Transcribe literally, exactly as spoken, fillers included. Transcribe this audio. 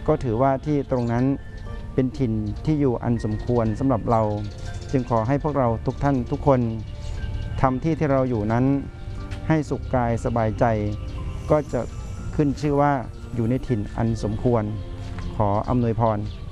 ก็ถือว่าที่ตรงนั้นเป็นถิ่นที่อยู่อันสมควรสำหรับเราจึงขอให้พวกเราทุกท่านทุกคนทำที่ที่เราอยู่นั้นให้สุขกายสบายใจก็จะขึ้นชื่อว่าอยู่ในถิ่นอันสมควรขออำนวยพร